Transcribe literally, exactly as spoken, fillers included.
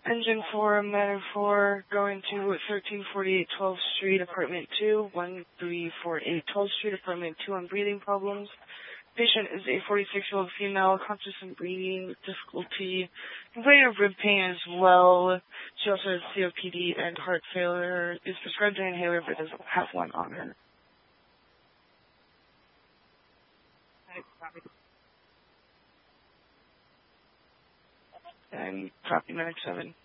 Engine four, matter four, going to thirteen forty-eight twelfth Street, apartment two, one three four eight twelfth Street, apartment two, on breathing problems. Patient is a forty-six-year-old female, conscious and breathing difficulty, complaint of rib pain as well. She also has C O P D and heart failure, is prescribed an inhaler but doesn't have one on her. And copy medic seven.